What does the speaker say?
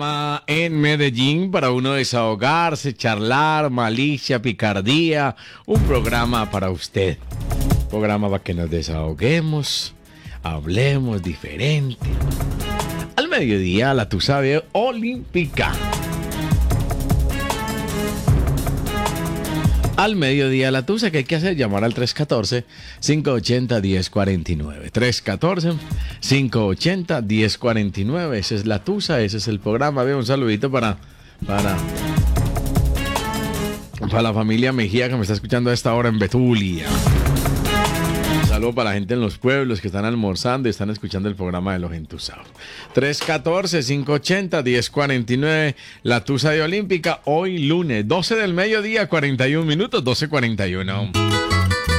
En Medellín para uno desahogarse, charlar, malicia, picardía, un programa para usted. Un programa para que nos desahoguemos, hablemos diferente. Al mediodía, la Tusa de Olímpica. Al mediodía la Tusa, ¿qué hay que hacer? Llamar al 314-580-1049. 314-580-1049. Esa es la Tusa, ese es el programa. Veo un saludito para la familia Mejía que me está escuchando a esta hora en Betulia. Un saludo para la gente en los pueblos que están almorzando y están escuchando el programa de los entusados. 314-580-1049, la Tusa de Olímpica, hoy lunes, 12 del mediodía, 41 minutos, 12:41.